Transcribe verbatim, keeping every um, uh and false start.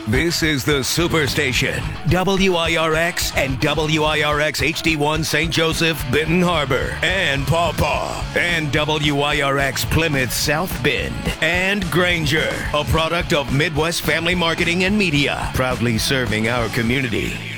This is the Superstation, W I R X and W I R X H D one Saint Joseph, Benton Harbor, and Paw Paw, and W I R X Plymouth South Bend, and Granger, a product of Midwest Family Marketing and Media, proudly serving our community.